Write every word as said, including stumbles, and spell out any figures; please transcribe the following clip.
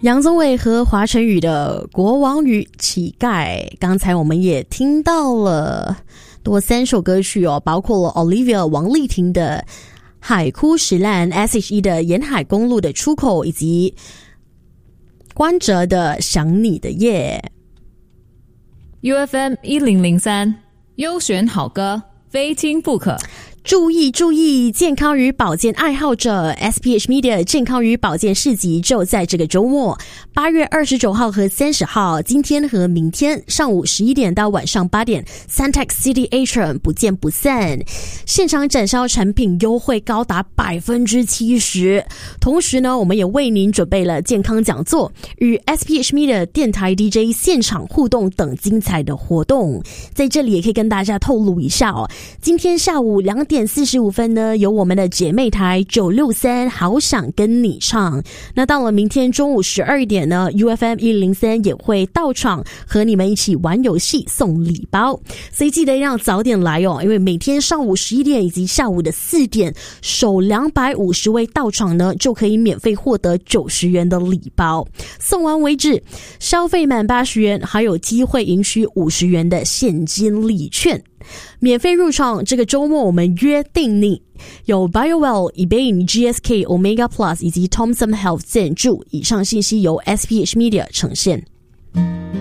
杨宗纬和华晨宇的《国王与乞丐》，刚才我们也听到了多三首歌曲哦，包括了 Olivia 王丽婷的《海枯石烂》， S H E 的《沿海公路的出口》，以及关喆的《想你的夜》。 U F M 一零零三优选好歌，非听不可。 注意注意，健康与保健爱好者 S P H Media 健康与保健市集就在这个周末，八月二十九号和三十号，今天和明天上午十一点到晚上八点 Suntec City Atrium 不见不散。现场展销产品优惠高达 百分之七十， 同时呢我们也为您准备了健康讲座与 S P H Media 电台 D J 现场互动等精彩的活动。在这里也可以跟大家透露一下哦，今天下午两点四十五分呢，有我们的姐妹台九六三好想跟你唱。那到了明天中午十二点呢， U F M 一零三也会到场和你们一起玩游戏送礼包，所以记得要早点来哦，因为每天上午十一点以及下午的四点，首两百五十位到场呢就可以免费获得九十元的礼包，送完为止，消费满八十元还有机会赢取五十元的现金礼券。免费入场，这个周末我们约定你。有 BioWell、eBay、G S K、Omega Plus 以及 Thompson Health 赞助，以上信息由 S P H Media 呈现。